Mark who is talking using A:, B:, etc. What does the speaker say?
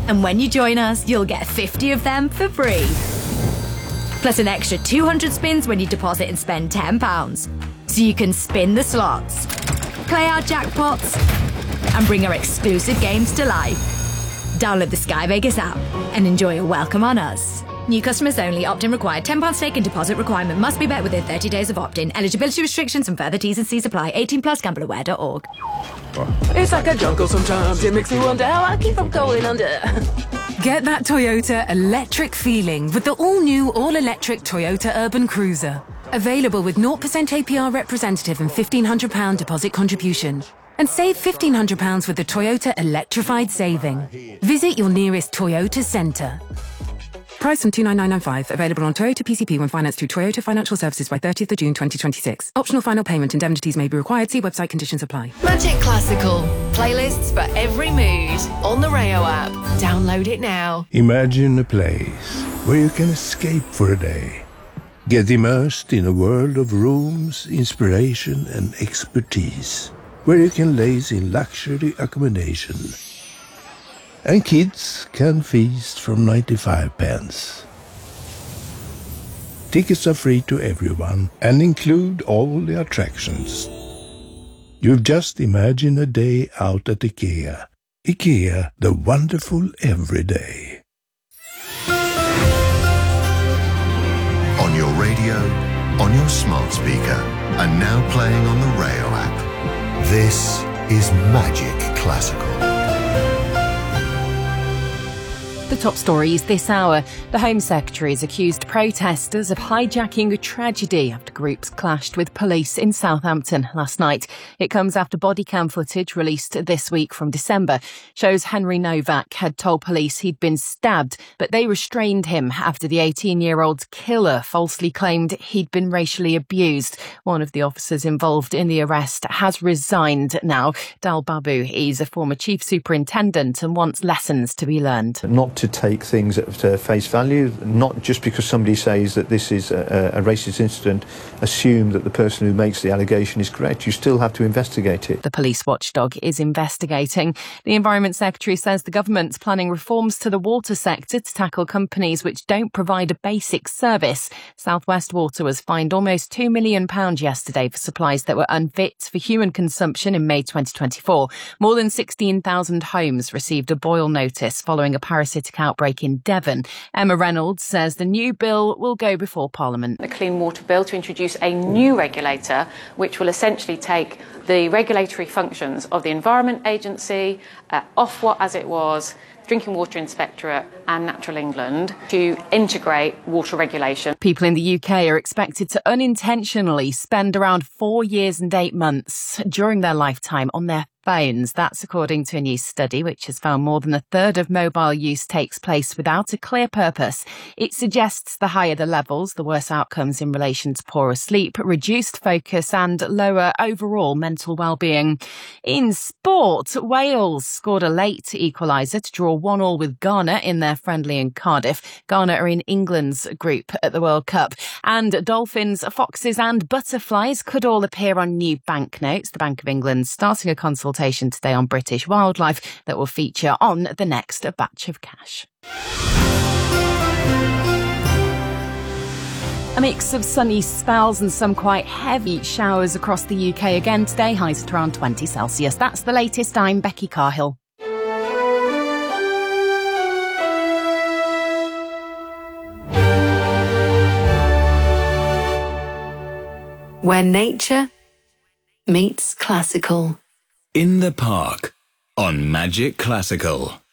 A: And when you join us, you'll get 50 of them for free. Plus an extra 200 spins when you deposit and spend £10. So you can spin the slots, play our jackpots, and bring our exclusive games to life. Download the Sky Vegas app and enjoy a welcome on us. New customers only. Opt-in required. £10 stake and deposit requirement must be met within 30 days of opt-in. Eligibility restrictions and further T's and C's apply. 18 plus. Gambleaware.org.
B: It's like a jungle sometimes. It makes me wonder how I keep from going under.
C: Get that Toyota electric feeling with the all-new, all-electric Toyota Urban Cruiser. Available with 0% APR representative and £1,500 deposit contribution. And save £1,500 with the Toyota Electrified Saving. Visit your nearest Toyota centre. Price from $29995. Available on Toyota PCP when financed through Toyota Financial Services by 30th of June 2026. Optional final payment. Indemnities may be required. See website conditions apply.
D: Magic Classical. Playlists for every mood. On the Rayo app. Download it now.
E: Imagine a place where you can escape for a day. Get immersed in a world of rooms, inspiration and expertise. Where you can laze in luxury accommodation. And kids can feast from 95 pence. Tickets are free to everyone and include all the attractions. You've just imagined a day out at IKEA. IKEA, the wonderful everyday.
F: On your radio, on your smart speaker, and now playing on the Rayo app. This is Magic Classical.
G: The top stories this hour. The Home Secretary has accused protesters of hijacking a tragedy after groups clashed with police in Southampton last night. It comes after body cam footage released this week from December shows Henry Novak had told police he'd been stabbed, but they restrained him after the 18-year-old's killer falsely claimed he'd been racially abused. One of the officers involved in the arrest has resigned now. Dal Babu is a former chief superintendent and wants lessons to be learned.
H: Not to take things at face value, not just because somebody says that this is a racist incident, assume that the person who makes the allegation is correct. You still have to investigate it.
G: The police watchdog is investigating. The Environment Secretary says the government's planning reforms to the water sector to tackle companies which don't provide a basic service. South West Water was fined almost £2 million yesterday for supplies that were unfit for human consumption in May 2024. More than 16,000 homes received a boil notice following a parasitic outbreak in Devon. Emma Reynolds says the new bill will go before Parliament.
I: The Clean Water Bill to introduce a new regulator which will essentially take the regulatory functions of the Environment Agency, Ofwat as it was, Drinking Water Inspectorate and Natural England to integrate water regulation.
G: People in the UK are expected to unintentionally spend around 4 years and 8 months during their lifetime on their phones. That's according to a new study which has found more than a third of mobile use takes place without a clear purpose. It suggests the higher the levels, the worse outcomes in relation to poorer sleep, reduced focus and lower overall mental well-being. In sport, Wales scored a late equaliser to draw 1-1 with Ghana in their friendly in Cardiff. Ghana are in England's group at the World Cup. And dolphins, foxes and butterflies could all appear on new banknotes. The Bank of England starting a consultation today on British wildlife that will feature on the next batch of cash. A mix of sunny spells and some quite heavy showers across the UK again today, highs at around 20 Celsius. That's the latest. I'm Becky Carhill.
D: Where nature meets classical.
J: In the Park on Magic Classical.